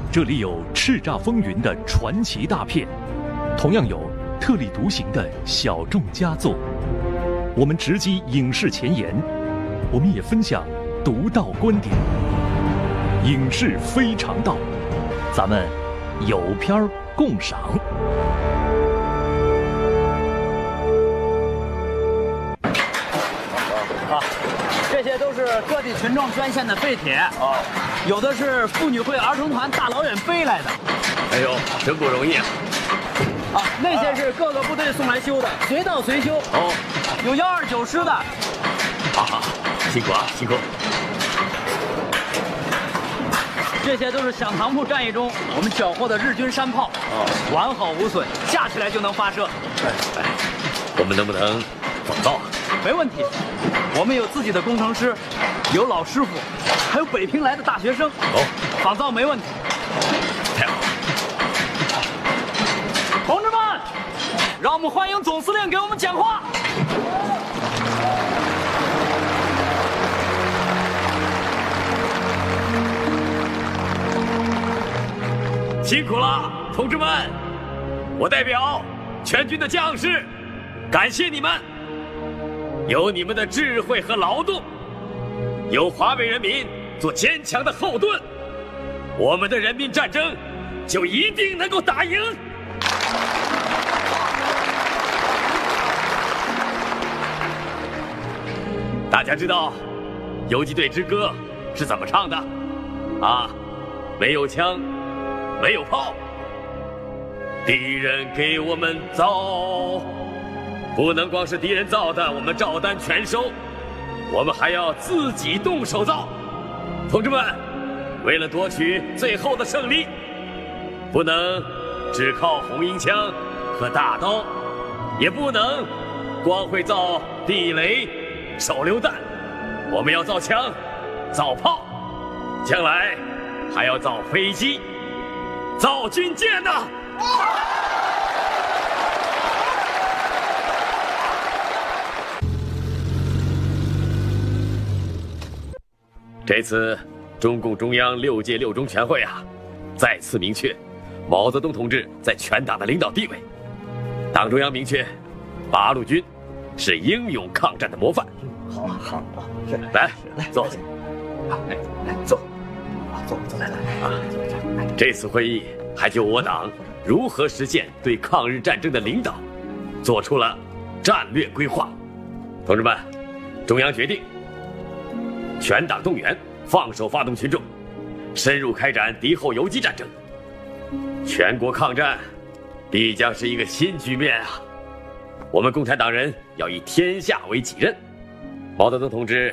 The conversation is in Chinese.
这里有叱咤风云的传奇大片，同样有特立独行的小众佳作。我们直击影视前沿，我们也分享独到观点。影视非常道，咱们有片儿共赏。 这些都是各地群众捐献的废铁有的是妇女会儿童团大老远背来的。 哎呦，真不容易啊！ 那些是各个部队送来修的，随到随修。有129师的。 好，辛苦啊，辛苦。 这些都是响堂铺战役中我们缴获的日军山炮，完好无损，架起来就能发射。 我们能不能仿造啊？ 没问题，我们有自己的工程师，有老师傅，还有北平来的大学生。仿造没问题。 太好了！ 同志们，让我们欢迎总司令给我们讲话。 辛苦了，同志们！我代表全军的将士，感谢你们。有你们的智慧和劳动，有华北人民做坚强的后盾，我们的人民战争就一定能够打赢。大家知道《游击队之歌》是怎么唱的啊？没有枪，没有炮，敌人给我们造，不能光是敌人造的，我们照单全收，我们还要自己动手造。同志们，为了夺取最后的胜利，不能只靠红缨枪和大刀，也不能光会造地雷、手榴弹，我们要造枪、造炮，将来还要造飞机、造军舰呢。这次中共中央6届6中全会再次明确毛泽东同志在全党的领导地位。党中央明确，八路军是英勇抗战的模范。好，来坐，坐，来这次会议还就我党如何实现对抗日战争的领导，做出了战略规划。同志们，中央决定全党动员，放手发动群众，深入开展敌后游击战争。全国抗战必将是一个新局面啊！我们共产党人要以天下为己任。毛泽东同志